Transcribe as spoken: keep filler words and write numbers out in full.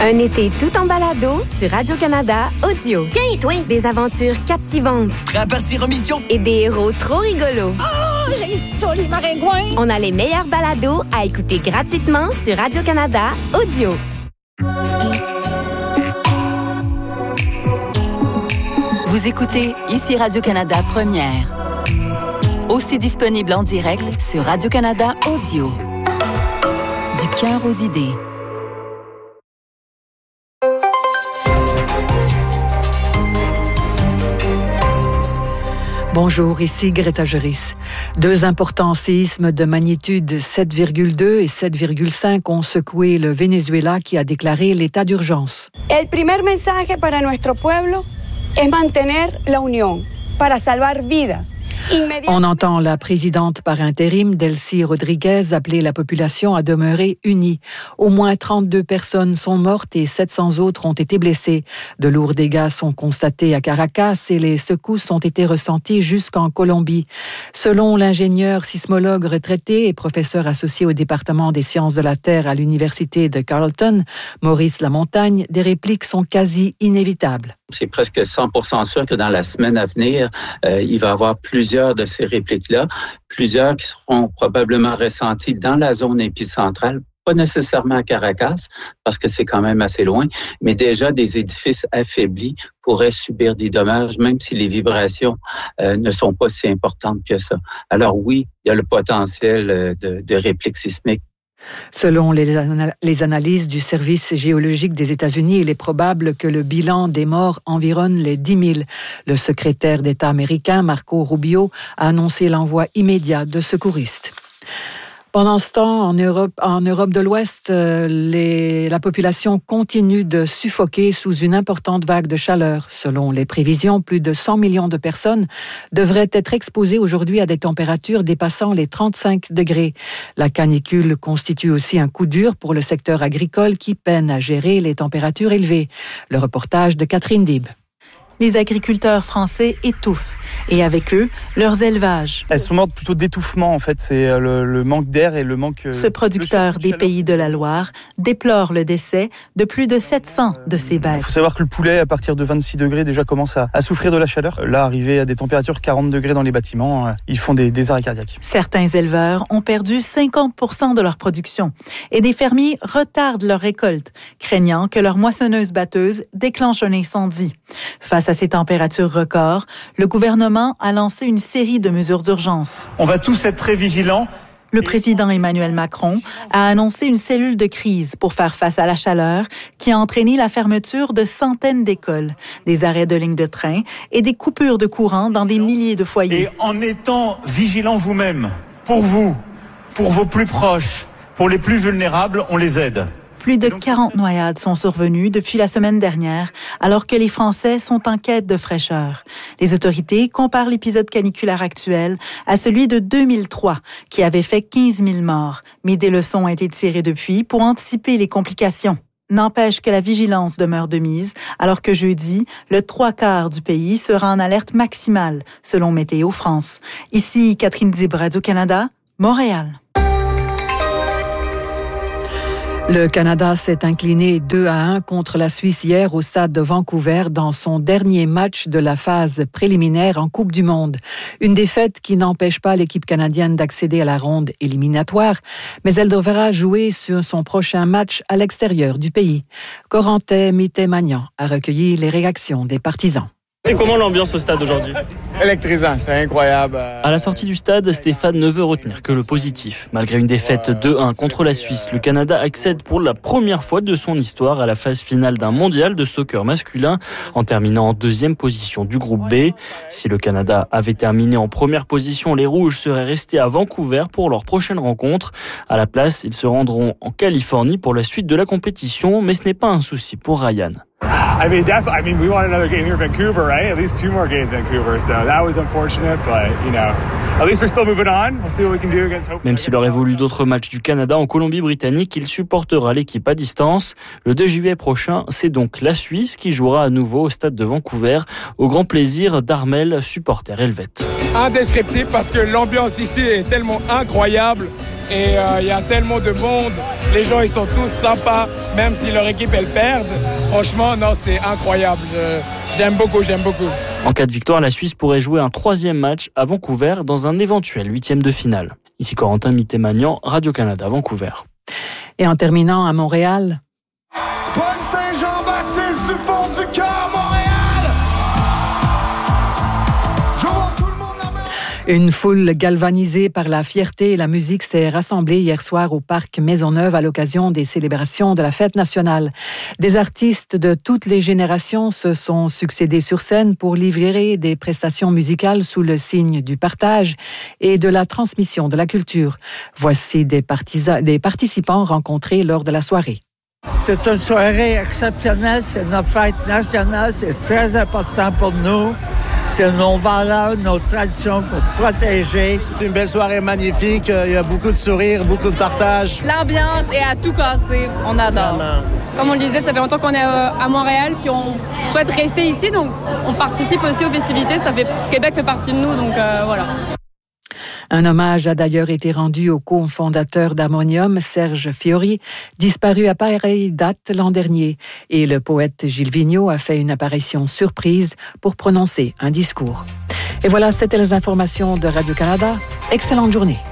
Un été tout en balado sur Radio-Canada Audio. Tiens, toi! Des aventures captivantes. Prêt à partir en mission? Et des héros trop rigolos. Oh, j'ai ça, les maringouins! On a les meilleurs balados à écouter gratuitement sur Radio-Canada Audio. Vous écoutez ici Radio-Canada Première. Aussi disponible en direct sur Radio-Canada Audio. Du cœur aux idées. Bonjour, ici Greta Juris. Deux importants séismes de magnitude sept virgule deux et sept virgule cinq ont secoué le Venezuela qui a déclaré l'état d'urgence. El primer mensaje para nuestro pueblo es mantener la unión para salvar vidas. On entend la présidente par intérim, Delcy Rodriguez, appeler la population à demeurer unie. Au moins trente-deux personnes sont mortes et sept cents autres ont été blessées. De lourds dégâts sont constatés à Caracas et les secousses ont été ressenties jusqu'en Colombie. Selon l'ingénieur sismologue retraité et professeur associé au département des sciences de la Terre à l'université de Carleton, Maurice Lamontagne, des répliques sont quasi inévitables. C'est presque cent pour cent sûr que dans la semaine à venir, euh, il va y avoir plusieurs de ces répliques-là, plusieurs qui seront probablement ressenties dans la zone épicentrale, pas nécessairement à Caracas, parce que c'est quand même assez loin, mais déjà des édifices affaiblis pourraient subir des dommages, même si les vibrations euh, ne sont pas si importantes que ça. Alors oui, il y a le potentiel de, de répliques sismiques. Selon les, anal- les analyses du Service géologique des États-Unis, il est probable que le bilan des morts environne les dix mille. Le secrétaire d'État américain, Marco Rubio, a annoncé l'envoi immédiat de secouristes. Pendant ce temps, en Europe, en Europe de l'Ouest, euh, les, la population continue de suffoquer sous une importante vague de chaleur. Selon les prévisions, plus de cent millions de personnes devraient être exposées aujourd'hui à des températures dépassant les trente-cinq degrés. La canicule constitue aussi un coup dur pour le secteur agricole qui peine à gérer les températures élevées. Le reportage de Catherine Dib. Les agriculteurs français étouffent. Et avec eux, leurs élevages. Elles sont mortes plutôt d'étouffement, en fait. C'est le, le manque d'air et le manque... Ce producteur des Pays de la Loire déplore le décès de plus de sept cents de ses bêtes. Il faut savoir que le poulet, à partir de vingt-six degrés, déjà commence à, à souffrir de la chaleur. Là, arrivé à des températures quarante degrés dans les bâtiments, euh, ils font des, des arrêts cardiaques. Certains éleveurs ont perdu cinquante pour cent de leur production. Et des fermiers retardent leur récolte, craignant que leur moissonneuse-batteuse déclenche un incendie. Face à ces températures records, le gouvernement a lancé une série de mesures d'urgence. On va tous être très vigilants. Le président Emmanuel Macron a annoncé une cellule de crise pour faire face à la chaleur qui a entraîné la fermeture de centaines d'écoles, des arrêts de lignes de train et des coupures de courant dans des milliers de foyers. Et en étant vigilants vous-même, pour vous, pour vos plus proches, pour les plus vulnérables, on les aide. Plus de quarante noyades sont survenues depuis la semaine dernière, alors que les Français sont en quête de fraîcheur. Les autorités comparent l'épisode caniculaire actuel à celui de deux mille trois, qui avait fait quinze mille morts. Mais des leçons ont été tirées depuis pour anticiper les complications. N'empêche que la vigilance demeure de mise, alors que jeudi, le trois quarts du pays sera en alerte maximale, selon Météo France. Ici, Catherine Dib, Radio-Canada, Montréal. Le Canada s'est incliné deux à un contre la Suisse hier au stade de Vancouver dans son dernier match de la phase préliminaire en Coupe du Monde. Une défaite qui n'empêche pas l'équipe canadienne d'accéder à la ronde éliminatoire, mais elle devra jouer sur son prochain match à l'extérieur du pays. Corentin Mitté-Magnan a recueilli les réactions des partisans. C'est comment l'ambiance au stade aujourd'hui ? Électrisant, c'est incroyable. À la sortie du stade, Stéphane ne veut retenir que le positif. Malgré une défaite deux un contre la Suisse, le Canada accède pour la première fois de son histoire à la phase finale d'un mondial de soccer masculin en terminant en deuxième position du groupe B. Si le Canada avait terminé en première position, les Rouges seraient restés à Vancouver pour leur prochaine rencontre. À la place, ils se rendront en Californie pour la suite de la compétition, mais ce n'est pas un souci pour Ryan. I mean, def- I mean, we want another game here in Vancouver, right? At least two more games in Vancouver. So that was unfortunate, but you know, at least we're still moving on. We'll see what we can do against Hope. Même s'il aurait voulu d'autres matchs du Canada en Colombie-Britannique, il supportera l'équipe à distance. Le deux juillet prochain, c'est donc la Suisse qui jouera à nouveau au stade de Vancouver, au grand plaisir d'Armel, supporter helvète. Indescriptible parce que l'ambiance ici est tellement incroyable. et euh, il y a tellement de monde. Les gens, ils sont tous sympas, même si leur équipe, elle perd. Franchement, non, c'est incroyable. Euh, j'aime beaucoup, j'aime beaucoup. En cas de victoire, la Suisse pourrait jouer un troisième match à Vancouver dans un éventuel huitième de finale. Ici Corentin Mitté-Magnan, Radio-Canada, Vancouver. Et en terminant à Montréal... Paul Saint-Jean-Baptiste du fond du cœur, Montréal! Je vois tout le monde la main! Une foule galvanisée par la fierté et la musique s'est rassemblée hier soir au parc Maisonneuve à l'occasion des célébrations de la fête nationale. Des artistes de toutes les générations se sont succédés sur scène pour livrer des prestations musicales sous le signe du partage et de la transmission de la culture. Voici des, partisa- des participants rencontrés lors de la soirée. C'est une soirée exceptionnelle, c'est notre fête nationale, c'est très important pour nous. C'est nos valeurs, nos traditions pour protéger. Une belle soirée magnifique, il y a beaucoup de sourires, beaucoup de partage. L'ambiance est à tout casser, on adore. Vraiment. Comme on le disait, ça fait longtemps qu'on est à Montréal, puis on souhaite rester ici, donc on participe aussi aux festivités. Ça fait Québec fait partie de nous, donc euh, voilà. Un hommage a d'ailleurs été rendu au cofondateur d'Harmonium, Serge Fiori, disparu à pareille date l'an dernier. Et le poète Gilles Vigneault a fait une apparition surprise pour prononcer un discours. Et voilà, c'était les informations de Radio-Canada. Excellente journée.